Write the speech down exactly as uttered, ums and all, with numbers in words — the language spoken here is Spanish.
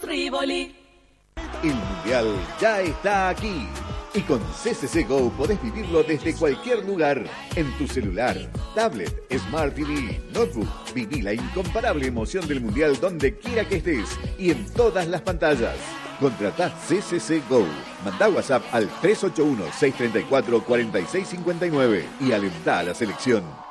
Rivoli. El Mundial ya está aquí. Y con C C C Go podés vivirlo desde cualquier lugar. En tu celular, tablet, Smart T V, notebook. Viví la incomparable emoción del Mundial donde quiera que estés y en todas las pantallas. Contratá C C C Go. Mandá WhatsApp al tres ocho uno, seis tres cuatro, cuatro seis cinco nueve y alentá a la selección.